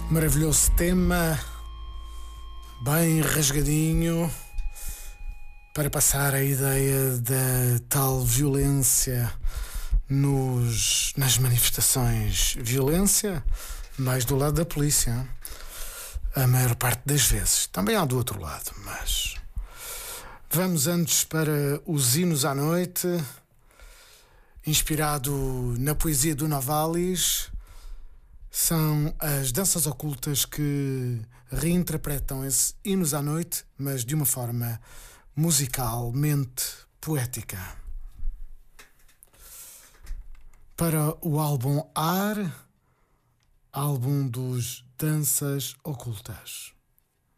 Maravilhoso tema, bem rasgadinho, para passar a ideia da tal violência nas manifestações. Violência mais do lado da polícia, a maior parte das vezes. Também há do outro lado, mas... Vamos antes para os hinos à noite, inspirado na poesia do Novalis. São as danças ocultas que reinterpretam esses hinos à noite, mas de uma forma musicalmente poética. Para o álbum Ar, álbum dos Danças Ocultas.